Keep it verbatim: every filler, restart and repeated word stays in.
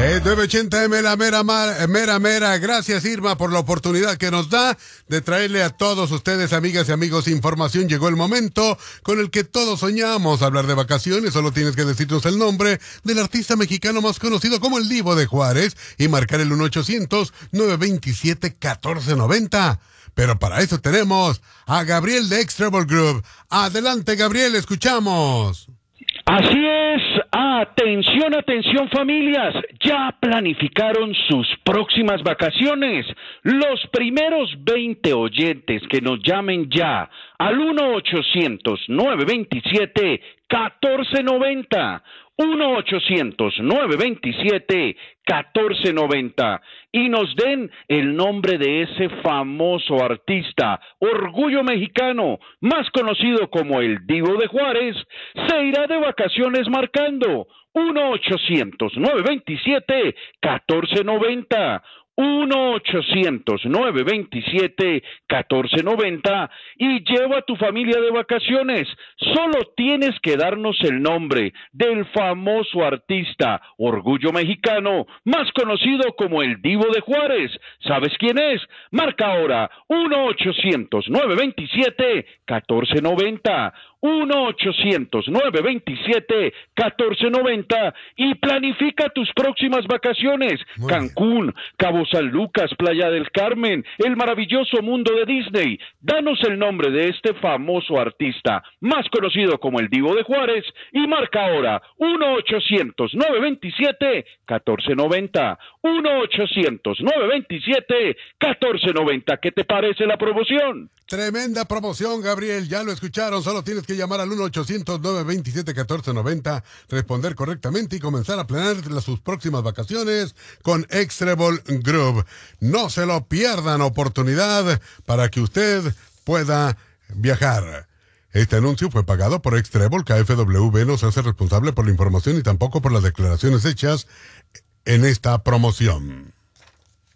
Eh, nueve ochenta M, la mera, mera, mera, mera. Gracias, Irma, por la oportunidad que nos da de traerle a todos ustedes, amigas y amigos, información. Llegó el momento con el que todos soñamos hablar de vacaciones. Solo tienes que decirnos el nombre del artista mexicano más conocido como el Divo de Juárez y marcar el uno ochocientos, nueve veintisiete, catorce noventa. Pero para eso tenemos a Gabriel de X-Treble Group. Adelante, Gabriel, escuchamos. Así es, atención, atención familias, ya planificaron sus próximas vacaciones. Los primeros veinte oyentes que nos llamen ya al uno ochocientos, nueve veintisiete, catorce noventa, uno ochocientos, nueve veintisiete, catorce noventa y nos den el nombre de ese famoso artista, orgullo mexicano, más conocido como el Divo de Juárez, se irá de vacaciones marcando uno ochocientos, nueve veintisiete, catorce noventa, uno ochocientos, nueve veintisiete, catorce noventa y lleva a tu familia de vacaciones. Solo tienes que darnos el nombre del famoso artista, orgullo mexicano, más conocido como el Divo de Juárez. ¿Sabes quién es? Marca ahora uno ochocientos, nueve veintisiete, catorce noventa, uno ochocientos, nueve veintisiete, catorce noventa y planifica tus próximas vacaciones. Muy Cancún, bien. Cabo San Lucas, Playa del Carmen, el maravilloso mundo de Disney. Danos el nombre de este famoso artista, más conocido como el Divo de Juárez, y marca ahora uno ochocientos, nueve veintisiete, catorce noventa, uno ochocientos, nueve veintisiete, catorce noventa. ¿Qué te parece la promoción? Tremenda promoción, Gabriel, ya lo escucharon, solo tienes que llamar al uno ochocientos, nueve veintisiete, catorce noventa, responder correctamente y comenzar a planear sus próximas vacaciones con X-Treble Group. No se lo pierdan, oportunidad para que usted pueda viajar. Este anuncio fue pagado por X-Treble. K F W B no se hace responsable por la información y tampoco por las declaraciones hechas en esta promoción.